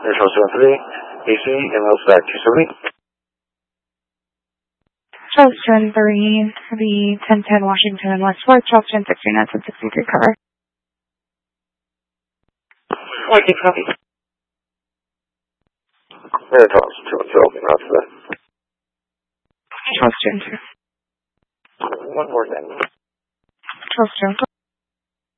Air Charles 213, AC, MLS back 270. Charles 213, the 1010 Washington West 4, Charles 216, that's a 63 cover. Okay, copy. Air Charles 212, route for that. Charles 212. One more thing. Charles 212.